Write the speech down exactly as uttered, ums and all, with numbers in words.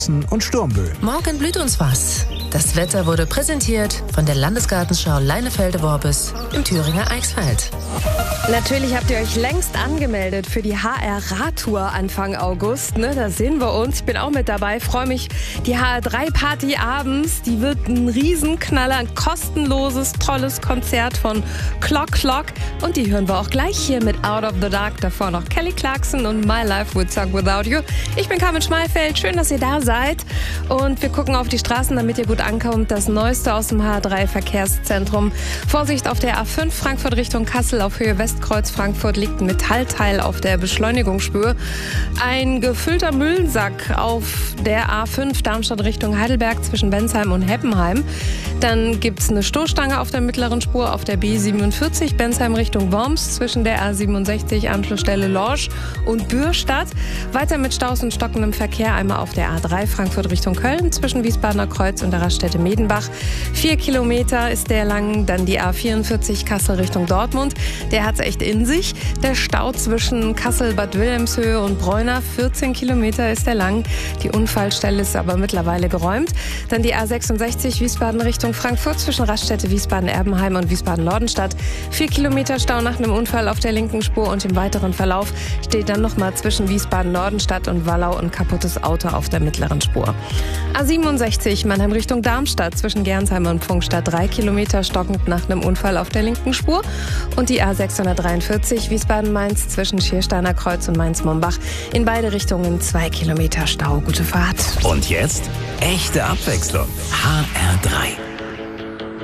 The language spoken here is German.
und Sturmböen. Morgen blüht uns was. Das Wetter wurde präsentiert von der Landesgartenschau Leinefelde-Worbis im Thüringer Eichsfeld. Natürlich habt ihr euch längst angemeldet für die H R-Radtour Anfang August. Ne? Da sehen wir uns. Ich bin auch mit dabei. Freue mich. Die H R drei Party abends, die wird ein Riesenknaller. Ein kostenloses, tolles Konzert von Clock Clock. Und die hören wir auch gleich hier mit Out of the Dark. Davor noch Kelly Clarkson und My Life Would Suck Without You. Ich bin Carmen Schmalfeld. Schön, dass ihr da seid. Und wir gucken auf die Straßen, damit ihr gut ankommt. Das Neueste aus dem H R drei Verkehrszentrum. Vorsicht auf der A fünf Frankfurt Richtung Kassel auf Höhe Westkreuz Frankfurt liegt ein Metallteil auf der Beschleunigungsspur. Ein gefüllter Müllsack auf der A fünf Darmstadt Richtung Heidelberg zwischen Bensheim und Heppenheim. Dann gibt's eine Stoßstange auf der mittleren Spur auf der B siebenundvierzig Bensheim Richtung Worms zwischen der A siebenundsechzig Anschlussstelle Lorsch und Bürstadt. Weiter mit Staus und stockendem Verkehr einmal auf der A drei Frankfurt Richtung Köln zwischen Wiesbadener Kreuz und der Raststätte Medenbach. Vier Kilometer ist der lang. Dann die A vierundvierzig Kassel Richtung Dortmund. Der hat's echt in sich. Der Stau zwischen Kassel, Bad Wilhelmshöhe und Bräuner. vierzehn Kilometer ist der lang. Die Unfallstelle ist aber mittlerweile geräumt. Dann die A sechsundsechzig Wiesbaden Richtung Frankfurt zwischen Raststätte Wiesbaden-Erbenheim und Wiesbaden-Nordenstadt. Vier Kilometer Stau nach einem Unfall auf der linken Spur und im weiteren Verlauf steht dann nochmal zwischen Wiesbaden-Nordenstadt und Wallau ein kaputtes Auto auf der mittleren Spur. A siebenundsechzig Mannheim Richtung Darmstadt zwischen Gernsheim und Pfungstadt. Drei Kilometer stockend nach einem Unfall auf der linken Spur. Und die A sechshundertdreiundvierzig Wiesbaden-Mainz zwischen Schiersteiner Kreuz und Mainz-Mombach. In beide Richtungen zwei Kilometer Stau. Gute Fahrt. Und jetzt echte Abwechslung. H R drei.